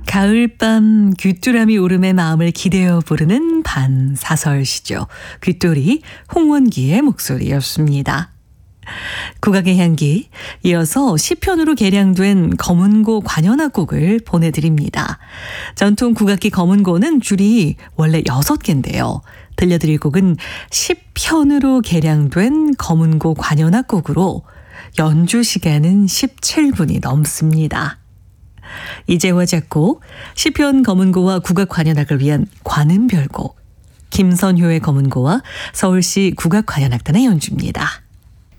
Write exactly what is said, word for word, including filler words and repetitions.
가을밤 귀뚜라미 울음의 마음을 기대어 부르는 반사설시죠. 귀돌이 홍원기의 목소리였습니다. 국악의 향기, 이어서 시편으로 개량된 검은고 관현악곡을 보내드립니다. 전통 국악기 검은고는 줄이 원래 여섯 개인데요. 들려드릴 곡은 시편으로 개량된 검은고 관현악곡으로 연주 시간은 십칠 분이 넘습니다. 이재화 작곡, 시편 검은고와 국악 관현악을 위한 관음별곡, 김선효의 검은고와 서울시 국악 관현악단의 연주입니다.